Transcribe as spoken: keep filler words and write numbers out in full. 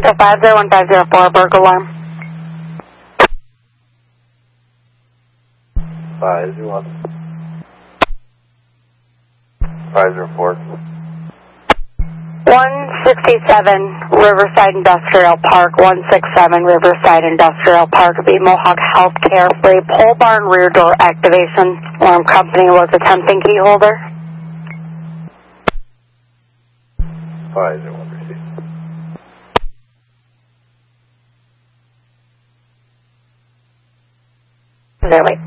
five zero one five zero four, burglar alarm. five zero one. five zero four. one sixty-seven Riverside Industrial Park, one sixty-seven Riverside Industrial Park, be Mohawk Healthcare for a pole barn rear door activation. Alarm company was attempting key holder. five zero one received. There, wait.